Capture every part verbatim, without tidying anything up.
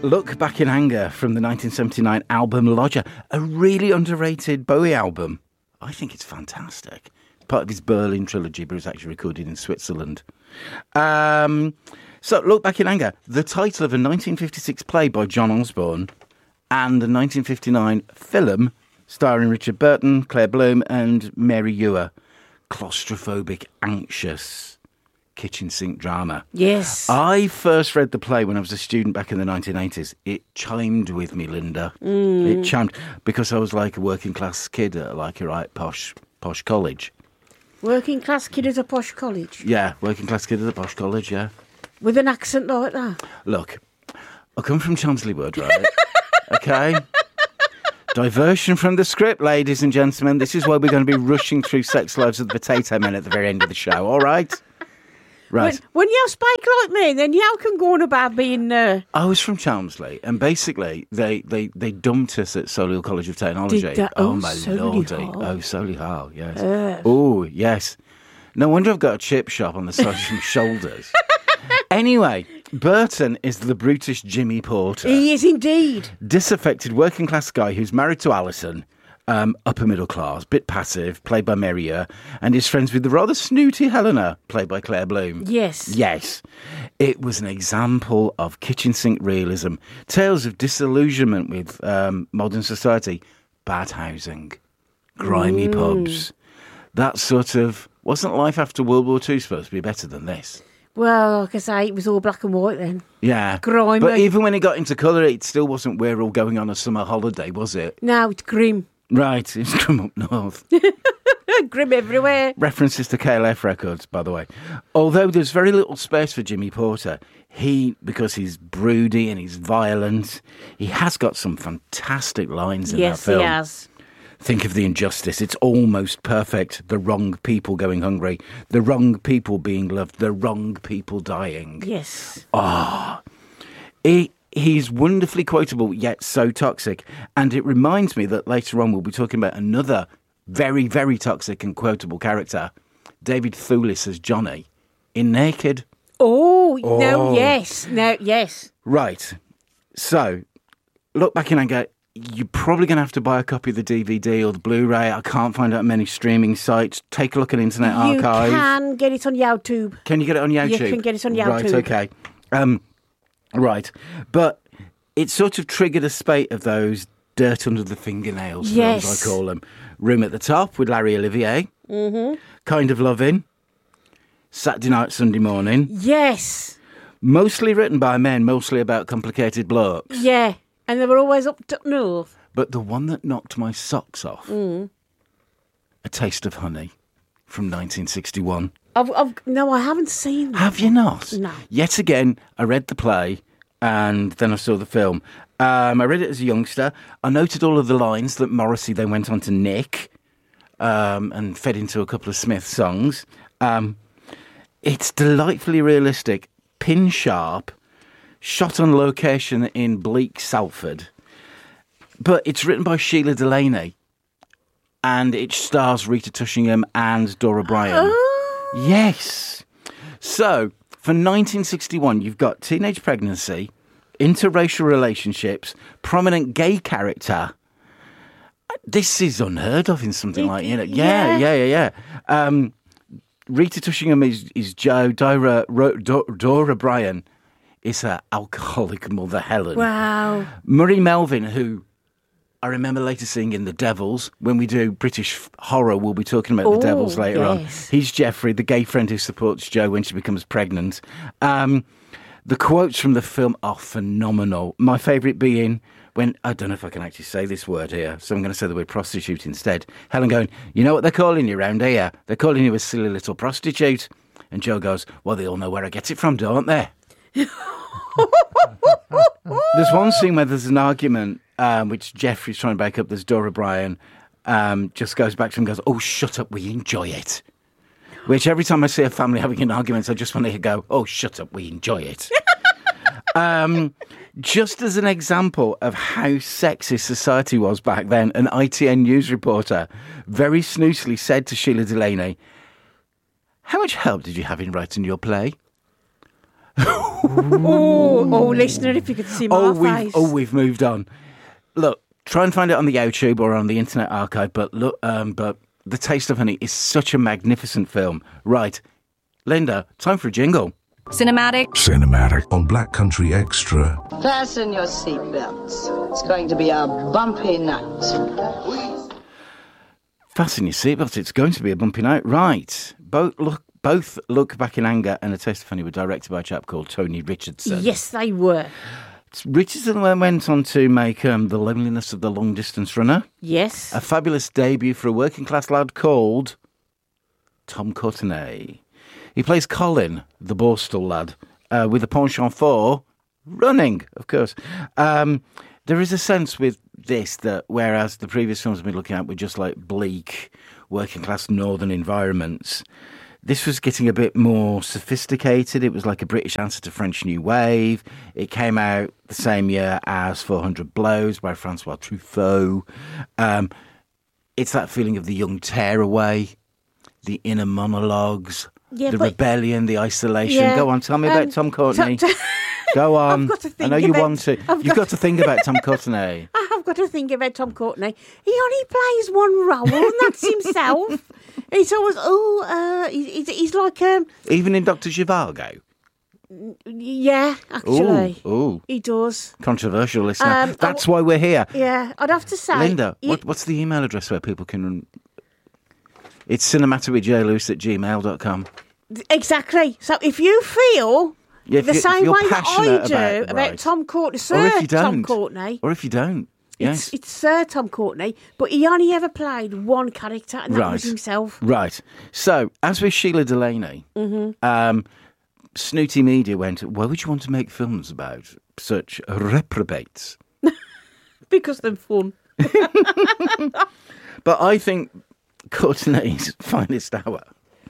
Look Back in Anger from the nineteen seventy-nine album Lodger, a really underrated Bowie album. I think it's fantastic. Part of his Berlin trilogy, but it was actually recorded in Switzerland. Um, so, Look Back in Anger, the title of a nineteen fifty-six play by John Osborne and a nineteen fifty-nine film starring Richard Burton, Claire Bloom and Mary Ewer. Claustrophobic, anxious kitchen sink drama. Yes. I first read the play when I was a student back in the nineteen eighties. It chimed with me, Linda. Mm. It chimed because I was like a working class kid at like a right posh posh college. Working class kid at a posh college? Yeah, working class kid at a posh college, yeah. With an accent like that? Look, I come from Chelmsley Wood, right? Okay? Diversion from the script, ladies and gentlemen. This is why we're going to be rushing through Sex Lives of the Potato Men at the very end of the show, all right? Right. When, when you spike like me, then you can go on about being... Uh... I was from Chelmsley, and basically they, they, they dumped us at Solihull College of Technology. Did that? Oh, Oh, my lordy. Solihull. Oh, Solihull, yes. Uh. Oh, yes. No wonder I've got a chip shop on the side of my shoulders. Anyway, Burton is the brutish Jimmy Porter. He is indeed. Disaffected working class guy who's married to Alison, um, upper middle class, bit passive, played by Mary Ewer, and is friends with the rather snooty Helena, played by Claire Bloom. Yes. Yes. It was an example of kitchen sink realism, tales of disillusionment with um, modern society, bad housing, grimy mm. pubs. That sort of... Wasn't life after World War Two supposed to be better than this? Well, like I say, it was all black and white then. Yeah. Grimy. But even when it got into colour, it still wasn't we're all going on a summer holiday, was it? No, it's grim. Right, it's grim up north. Grim everywhere. References to K L F records, by the way. Although there's very little space for Jimmy Porter, he, because he's broody and he's violent, he has got some fantastic lines in yes, that film. Yes, he has. Think of the injustice. It's almost perfect. The wrong people going hungry. The wrong people being loved. The wrong people dying. Yes. Ah. Oh, he, he's wonderfully quotable, yet so toxic. And it reminds me that later on we'll be talking about another very, very toxic and quotable character, David Thewlis as Johnny, in Naked. Oh, oh. no, yes. No, yes. Right. So, Look Back in Anger. You're probably going to have to buy a copy of the D V D or the Blu-ray. I can't find out many streaming sites. Take a look at Internet you Archive. You can get it on YouTube. Can you get it on YouTube? You can get it on YouTube. Right, okay. Um, right. But it sort of triggered a spate of those dirt under the fingernails yes. films, I call them. Room at the Top with Larry Olivier. Mm-hmm. Kind of Loving. Saturday Night, Sunday Morning. Yes. Mostly written by men, mostly about complicated blokes. Yeah. And they were always up to north. But the one that knocked my socks off, mm. A Taste of Honey, from nineteen sixty-one. I've, I've, no, I haven't seen that. Have you not? No. Yet again, I read the play and then I saw the film. Um, I read it as a youngster. I noted all of the lines that Morrissey then went on to nick um, and fed into a couple of Smith songs. Um, it's delightfully realistic, pin sharp, shot on location in bleak Salford. But it's written by Sheila Delaney. And it stars Rita Tushingham and Dora Bryan. Oh. Yes. So, for nineteen sixty-one, you've got teenage pregnancy, interracial relationships, prominent gay character. This is unheard of in something it, like, you know. Yeah, yeah, yeah, yeah. yeah. Um, Rita Tushingham is, is Joe. Dora, Ro, Dora Bryan is her alcoholic mother, Helen. Wow. Murray Melvin, who I remember later seeing in The Devils. When we do British horror, we'll be talking about oh, The Devils later yes. on. He's Geoffrey, the gay friend who supports Jo when she becomes pregnant. Um, the quotes from the film are phenomenal. My favourite being when, I don't know if I can actually say this word here, so I'm going to say the word prostitute instead. Helen going, you know what they're calling you round here? They're calling you a silly little prostitute. And Jo goes, well, they all know where I get it from, don't they? There's one scene where there's an argument um, which Geoffrey's trying to back up. There's Dora Bryan um, just goes back to him and goes, oh, shut up, we enjoy it. Which every time I see a family having an argument, I just want to go, oh, shut up, we enjoy it. um, just as an example of how sexist society was back then, an I T N news reporter very snootily said to Sheila Delaney, how much help did you have in writing your play? Oh, oh, listener, if you could see my Oh, face. we've, oh, we've moved on. Look, try and find it on the YouTube or on the Internet Archive, but look, um, but The Taste of Honey is such a magnificent film. Right, Linda, time for a jingle. Cinematic. Cinematic on Black Country Extra. Fasten your seatbelts. It's going to be a bumpy night. Fasten your seatbelt. It's going to be a bumpy night. Right. Both look, both Look Back in Anger and A Taste of Honey were directed by a chap called Tony Richardson. Yes, they were. Richardson went on to make um, The Loneliness of the Long Distance Runner. Yes. A fabulous debut for a working class lad called Tom Courtenay. He plays Colin, the Borstal lad, uh, with a penchant for running, of course. Um, there is a sense with this that whereas the previous films we've been looking at were just like bleak, working class northern environments, this was getting a bit more sophisticated. It was like a British answer to French New Wave. It came out the same year as four hundred Blows by Francois Truffaut. Um, it's that feeling of the young tearaway, the inner monologues, Yeah, the but- rebellion, the isolation. Yeah, Go on, tell me um, about Tom Courtenay. Tom- Go on. I've got to think I know you about- want to. I've You've got- got to think about Tom Courtenay. I've got to think about Tom Courtenay. He only plays one role, and that's himself. It's always, oh, uh, he's, he's like, um, Even in Doctor Zhivago. yeah, actually. Ooh, ooh. He does. Controversial listener. Um, That's I- why we're here. Yeah, I'd have to say. Linda, you- what, what's the email address where people can... It's cinematowithjlewis at gmail dot com. Exactly. So if you feel Yeah, if the you- if same you're way that I passionate do about- about, right. Tom Courtenay, Or Sir if you don't. Tom Courtenay, Or if you don't. Yes. it's, it's Sir Tom Courtenay, but he only ever played one character, and that Right. was himself. Right. So, as with Sheila Delaney, Mm-hmm. um, Snooty Media went, why would you want to make films about such reprobates? Because they're fun. But I think Courtenay's finest hour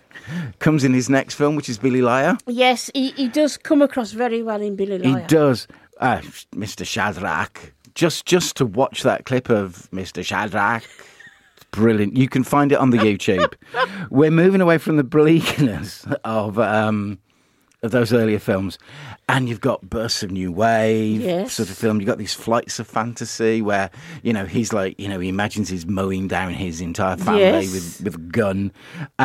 comes in his next film, which is Billy Liar. Yes, he, he does come across very well in Billy He Liar. does. Uh, Mister Shadrach. Just just to watch that clip of Mister Shadrach. It's brilliant. You can find it on the YouTube. We're moving away from the bleakness of um, of those earlier films. And you've got bursts of new wave Yes. sort of film. You've got these flights of fantasy where, you know, he's like, you know, he imagines he's mowing down his entire family Yes. with, with a gun.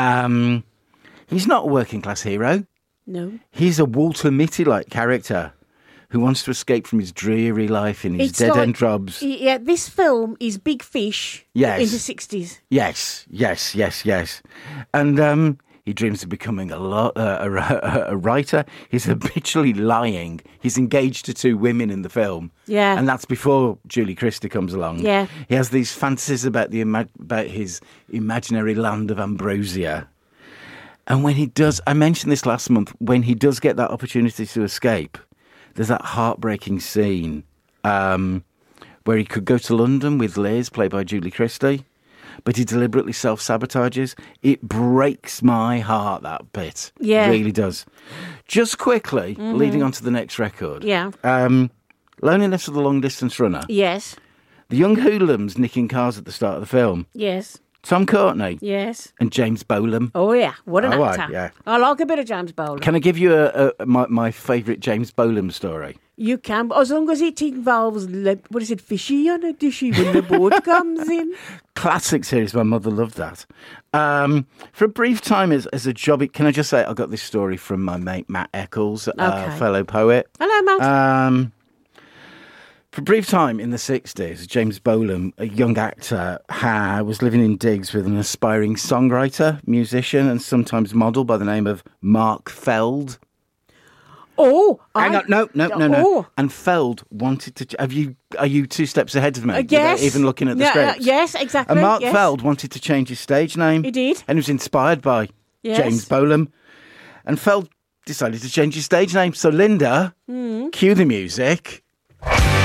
Um, he's not a working class hero. No. He's a Walter Mitty-like character who wants to escape from his dreary life in his It's dead-end like- jobs. Yeah, this film is Big Fish Yes. in the sixties. Yes, yes, yes, yes. And um, he dreams of becoming a, lo- uh, a, a, a writer. He's habitually lying. He's engaged to two women in the film. Yeah. And that's before Julie Christie comes along. Yeah. He has these fantasies about, the ima- about his imaginary land of Ambrosia. And when he does, I mentioned this last month, when he does get that opportunity to escape, there's that heartbreaking scene um, where he could go to London with Liz, played by Julie Christie, but he deliberately self-sabotages. It breaks my heart, that bit. Yeah. It really does. Just quickly, leading on to the next record. Yeah. Um, Loneliness of the Long Distance Runner. Yes. The young hoodlums nicking cars at the start of the film. Yes. Tom Courtenay Yes. and James Bolam. Oh, yeah. What an Oh, right, actor. yeah. I like a bit of James Bowler. Can I give you a, a, my, my favourite James Bolam story? You can, but as long as it involves, le- what is it, fishy on a dishy when the boat comes in. Classic series. My mother loved that. Um, for a brief time as, as a jobbie, can I just say I got this story from my mate Matt Eccles, uh, Okay. fellow poet. Hello, Matt. Um, for a brief time in the sixties, James Bolam, a young actor, ha, was living in digs with an aspiring songwriter, musician, and sometimes model by the name of Mark Feld. oh, Hang I, on, no, no, no, no. Oh. And Feld wanted to. Have you? Are you two steps ahead of me? Uh, without yes. even looking at the Yeah, uh, script. yes, exactly. And Mark yes. Feld wanted to change his stage name. He did. And he was inspired by Yes. James Bolam. And Feld decided to change his stage name. So, Linda, Hmm. cue the music.